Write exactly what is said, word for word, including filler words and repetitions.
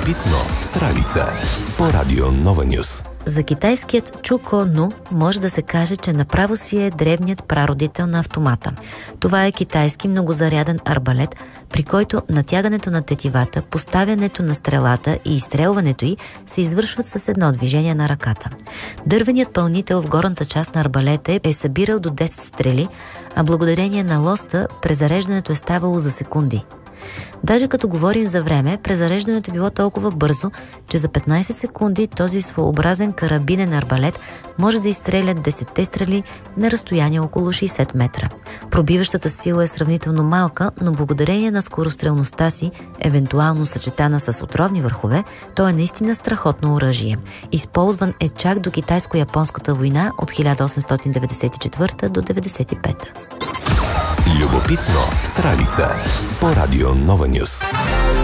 Любопитно с Ралица по Радио Нова Нюс. За китайският Чуко-ну може да се каже, че направо си е древният прародител на автомата. Това е китайски многозаряден арбалет, при който натягането на тетивата, поставянето на стрелата и изстрелването й се извършват с едно движение на ръката. Дървеният пълнител в горната част на арбалета е събирал до десет стрели, а благодарение на лоста презареждането е ставало за секунди. Даже като говорим за време, презареждането е било толкова бързо, че за петнайсет секунди този своеобразен карабинен арбалет може да изстреля десетте стрели на разстояние около шейсет метра. Пробиващата сила е сравнително малка, но благодарение на скорострелността си, евентуално съчетана с отровни върхове, то е наистина страхотно оръжие. Използван е чак до китайско-японската война от хиляда осемстотин деветдесет и четвърта до деветдесет и пета. Любопитно с Ралица по Радио Нова Нюс.